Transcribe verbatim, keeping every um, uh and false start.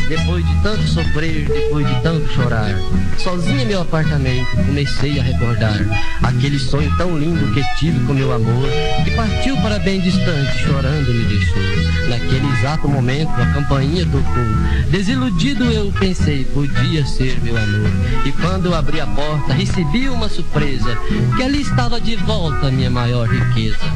Depois de tanto sofrer, depois de tanto chorar, sozinho em meu apartamento, comecei a recordar aquele sonho tão lindo que tive com meu amor, que partiu para bem distante, chorando me deixou. Naquele exato momento a campainha tocou. Desiludido eu pensei, podia ser meu amor. E quando eu abri a porta, recebi uma surpresa, que ali estava de volta a minha maior riqueza.